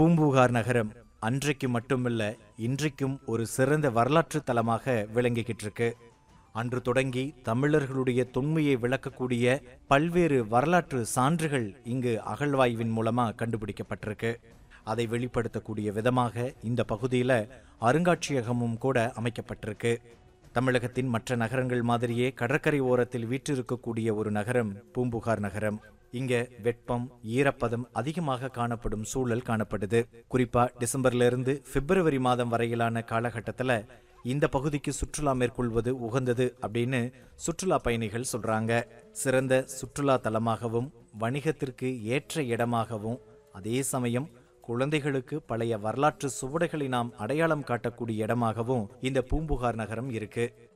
பூம்புகார் நகரம் அன்றைக்கு மட்டுமல்ல, இன்றைக்கும் ஒரு சிறந்த வரலாற்று தலமாக விளங்கிக்கிட்டு இருக்கு. அன்று தொடங்கி தமிழர்களுடைய தொன்மையை விளக்கக்கூடிய பல்வேறு வரலாற்று சான்றுகள் இங்கு அகழ்வாய்வின் மூலமா கண்டுபிடிக்கப்பட்டிருக்கு. அதை வெளிப்படுத்தக்கூடிய விதமாக இந்த பகுதியில் அருங்காட்சியகமும் கூட அமைக்கப்பட்டிருக்கு. தமிழகத்தின் மற்ற நகரங்கள் மாதிரியே கடற்கரை ஓரத்தில் வீற்றிருக்கக்கூடிய ஒரு நகரம் பூம்புகார் நகரம். இங்க வெப்பம், ஈரப்பதம் அதிகமாக காணப்படும் சூழல் காணப்படுது. குறிப்பா டிசம்பர்ல இருந்து பிப்ரவரி மாதம் வரையிலான காலகட்டத்துல இந்த பகுதிக்கு சுற்றுலா மேற்கொள்வது உகந்தது அப்படின்னு சுற்றுலா பயணிகள் சொல்றாங்க. சிறந்த சுற்றுலா தலமாகவும் வணிகத்திற்கு ஏற்ற இடமாகவும் அதே சமயம் குழந்தைகளுக்கு பழைய வரலாற்று சுவடுகளை நாம் அடையாளம் காட்டக்கூடிய இடமாகவும் இந்த பூம்புகார் நகரம் இருக்கு.